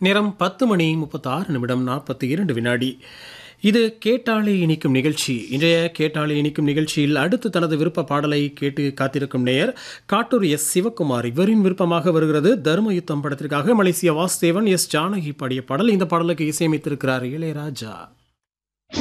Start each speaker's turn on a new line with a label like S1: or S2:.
S1: நேரம் 10:36:42 இது கேட்டாலே இனிக்கும் நிகழ்ச்சி. இன்றைய கேட்டாலே இனிக்கும் நிகழ்ச்சியில் அடுத்து தனது விருப்ப பாடலை கேட்டு காத்திருக்கும் நேயர் காட்டூர் எஸ் சிவகுமார். இவரின் விருப்பமாக வருகிறது தர்மயுத்தம் படத்திற்காக மலேசிய வாசுதேவன் எஸ் ஜானகி பாடிய பாடல். இந்த பாடலுக்கு இசையமைத்திருக்கிறார் இளையராஜா.